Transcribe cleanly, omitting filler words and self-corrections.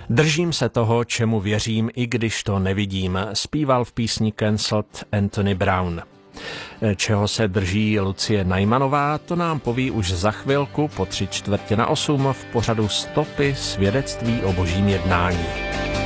Držím se toho, čemu věřím, i když to nevidím, zpíval v písni Cancelled Anthony Brown. Čeho se drží Lucie Najmanová, to nám poví už za chvilku po 7:45 v pořadu Stopy svědectví o božím jednání.